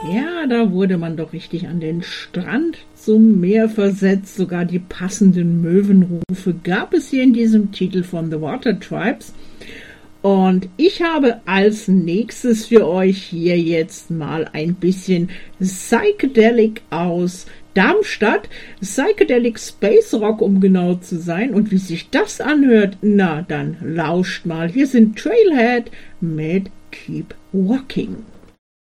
Ja, da wurde man doch richtig an den Strand zum Meer versetzt. Sogar die passenden Möwenrufe gab es hier in diesem Titel von The Water Tribes. Und ich habe als nächstes für euch hier jetzt mal ein bisschen Psychedelic aus Darmstadt. Psychedelic Space Rock, um genau zu sein. Und wie sich das anhört, na dann lauscht mal. Hier sind Trailhead mit Keep Walking.